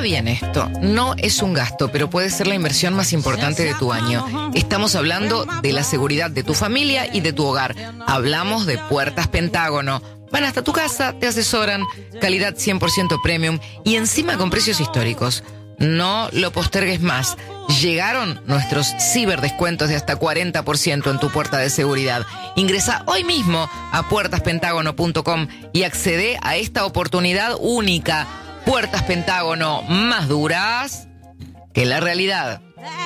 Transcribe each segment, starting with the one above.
bien esto, no es un gasto, pero puede ser la inversión más importante de tu año. Estamos hablando de la seguridad de tu familia y de tu hogar. Hablamos de Puertas Pentágono. Van hasta tu casa, te asesoran, calidad 100% premium y encima con precios históricos. No lo postergues más. Llegaron nuestros ciberdescuentos de hasta 40% en tu puerta de seguridad. Ingresa hoy mismo a puertaspentagono.com y accede a esta oportunidad única. Puertas Pentágono, más duras que la realidad.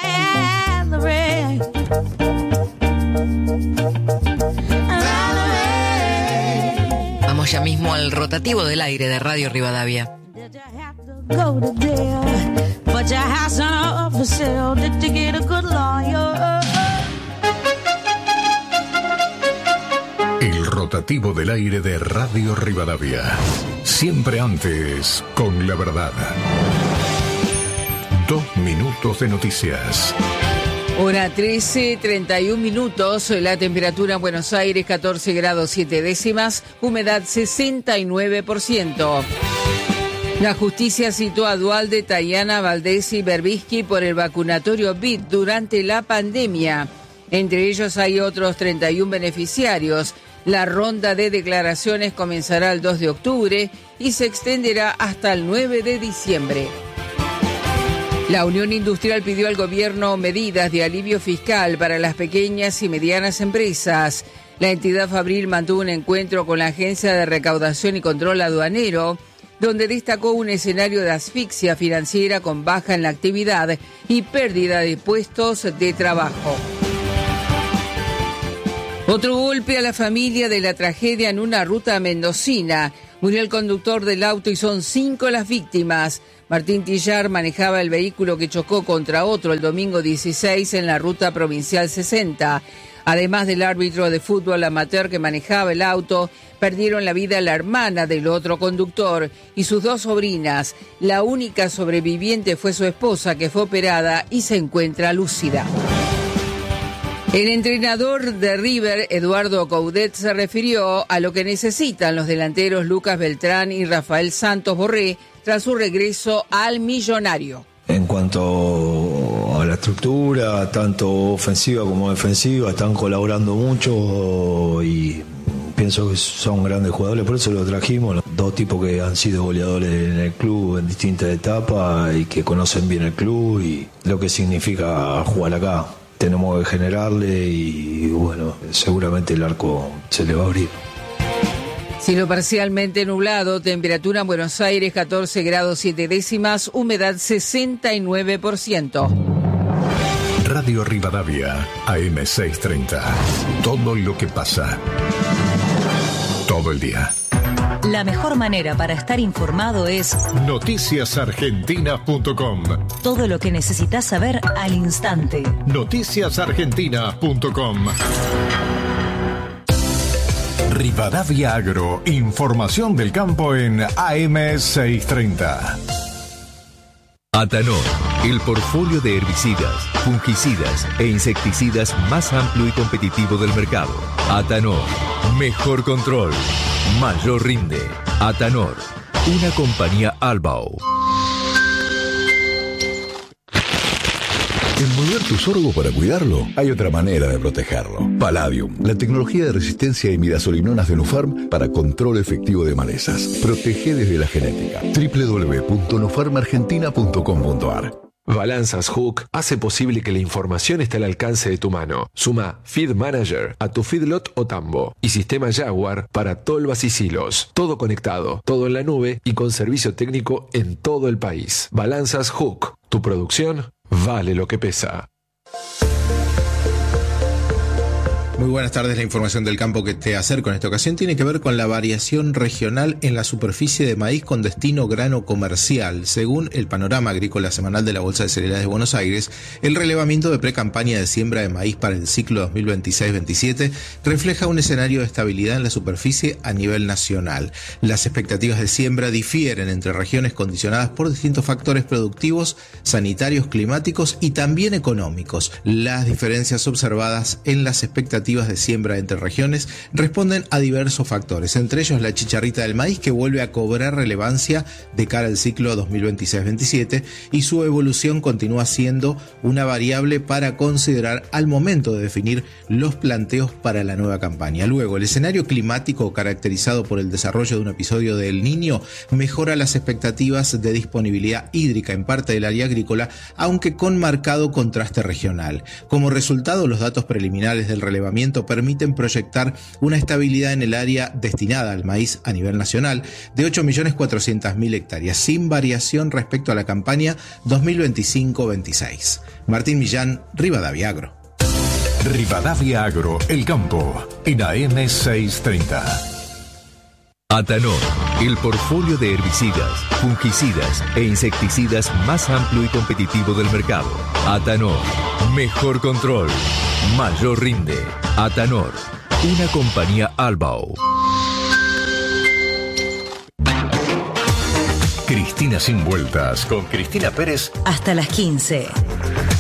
Vamos ya mismo al rotativo del aire de Radio Rivadavia. El rotativo del aire de Radio Rivadavia. Siempre antes con la verdad. 2 minutos de noticias. Hora 13, 31 minutos, la temperatura en Buenos Aires 14 grados 7 décimas, humedad 69%. La justicia citó a Duhalde, Tayana, Valdés y Berbisky por el vacunatorio BID durante la pandemia. Entre ellos hay otros 31 beneficiarios. La ronda de declaraciones comenzará el 2 de octubre y se extenderá hasta el 9 de diciembre. La Unión Industrial pidió al gobierno medidas de alivio fiscal para las pequeñas y medianas empresas. La entidad fabril mantuvo un encuentro con la Agencia de Recaudación y Control Aduanero, donde destacó un escenario de asfixia financiera con baja en la actividad y pérdida de puestos de trabajo. Otro golpe a la familia de la tragedia en una ruta mendocina. Murió el conductor del auto y son 5 las víctimas. Martín Tillar manejaba el vehículo que chocó contra otro el domingo 16 en la ruta provincial 60. Además del árbitro de fútbol amateur que manejaba el auto, perdieron la vida la hermana del otro conductor y sus 2 sobrinas. La única sobreviviente fue su esposa, que fue operada y se encuentra lúcida. El entrenador de River, Eduardo Coudet, se refirió a lo que necesitan los delanteros Lucas Beltrán y Rafael Santos Borré tras su regreso al Millonario. En cuanto a la estructura, tanto ofensiva como defensiva, están colaborando mucho y pienso que son grandes jugadores, por eso los trajimos. 2 tipos que han sido goleadores en el club en distintas etapas y que conocen bien el club y lo que significa jugar acá. Tenemos que generarle y bueno, seguramente el arco se le va a abrir. Cielo parcialmente nublado, temperatura en Buenos Aires 14 grados 7 décimas, humedad 69%. Radio Rivadavia, AM630. Todo lo que pasa. Todo el día. La mejor manera para estar informado es noticiasargentinas.com. Todo lo que necesitas saber al instante. Noticiasargentinas.com. Rivadavia Agro, información del campo en AM630. Atanor, el portfolio de herbicidas, fungicidas e insecticidas más amplio y competitivo del mercado. Atanor, mejor control, mayor rinde. Atanor, una compañía Albao. Envolver tu sorgo para cuidarlo, hay otra manera de protegerlo. Palladium, la tecnología de resistencia a imidazolinonas de Nufarm para control efectivo de malezas. Protege desde la genética. www.nufarmargentina.com.ar. Balanzas Hook hace posible que la información esté al alcance de tu mano. Suma Feed Manager a tu feedlot o tambo y sistema Jaguar para tolvas y silos. Todo conectado, todo en la nube y con servicio técnico en todo el país. Balanzas Hook. Tu producción vale lo que pesa. Muy buenas tardes. La información del campo que te acerco en esta ocasión tiene que ver con la variación regional en la superficie de maíz con destino grano comercial. Según el panorama agrícola semanal de la Bolsa de Cereales de Buenos Aires, el relevamiento de precampaña de siembra de maíz para el ciclo 2026-27 refleja un escenario de estabilidad en la superficie a nivel nacional. Las expectativas de siembra difieren entre regiones condicionadas por distintos factores productivos, sanitarios, climáticos y también económicos. Las diferencias observadas en las expectativas expectativas de siembra entre regiones responden a diversos factores, entre ellos la chicharrita del maíz, que vuelve a cobrar relevancia de cara al ciclo 2026-27, y su evolución continúa siendo una variable para considerar al momento de definir los planteos para la nueva campaña. Luego, el escenario climático, caracterizado por el desarrollo de un episodio de El Niño, mejora las expectativas de disponibilidad hídrica en parte del área agrícola, aunque con marcado contraste regional. Como resultado, los datos preliminares del relevamiento permiten proyectar una estabilidad en el área destinada al maíz a nivel nacional de 8.400.000 hectáreas, sin variación respecto a la campaña 2025-26. Martín Millán, Rivadavia Agro. Rivadavia Agro, el campo, en AM 630. Atanor, el portfolio de herbicidas, fungicidas e insecticidas más amplio y competitivo del mercado. Atanor, mejor control, mayor rinde. Atanor, una compañía Albao. Cristina sin vueltas, con Cristina Pérez. Hasta las 15.